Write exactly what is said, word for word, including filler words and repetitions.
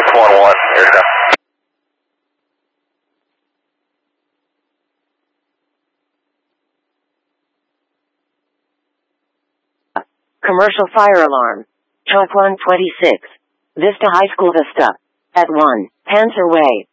one one, aircraft. Commercial fire alarm. Truck one twenty-six. Vista High School Vista. At one, Panzer Way.